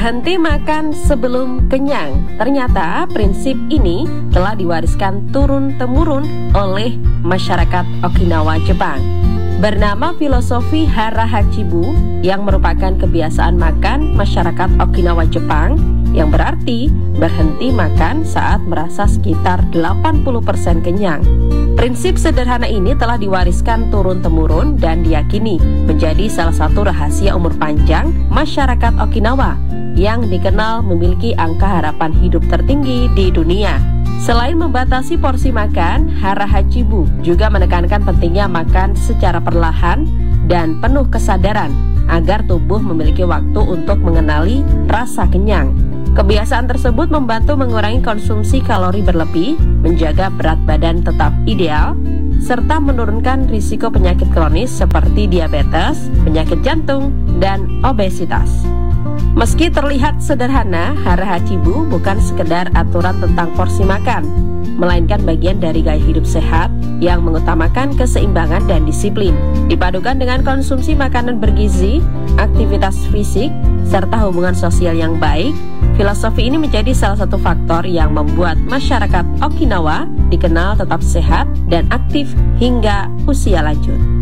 Berhenti makan sebelum kenyang. Ternyata prinsip ini telah diwariskan turun-temurun oleh masyarakat Okinawa, Jepang. Bernama filosofi Hara Hachibu yang merupakan kebiasaan makan masyarakat Okinawa, Jepang, yang berarti berhenti makan saat merasa sekitar 80% kenyang. Prinsip sederhana ini telah diwariskan turun-temurun dan diyakini menjadi salah satu rahasia umur panjang masyarakat Okinawa yang dikenal memiliki angka harapan hidup tertinggi di dunia. Selain membatasi porsi makan, Hara Hachibu juga menekankan pentingnya makan secara perlahan dan penuh kesadaran agar tubuh memiliki waktu untuk mengenali rasa kenyang. Kebiasaan tersebut membantu mengurangi konsumsi kalori berlebih, menjaga berat badan tetap ideal, serta menurunkan risiko penyakit kronis seperti diabetes, penyakit jantung, dan obesitas. Meski terlihat sederhana, Hara Hachibu bukan sekedar aturan tentang porsi makan, melainkan bagian dari gaya hidup sehat yang mengutamakan keseimbangan dan disiplin. Dipadukan dengan konsumsi makanan bergizi, aktivitas fisik, serta hubungan sosial yang baik, filosofi ini menjadi salah satu faktor yang membuat masyarakat Okinawa dikenal tetap sehat dan aktif hingga usia lanjut.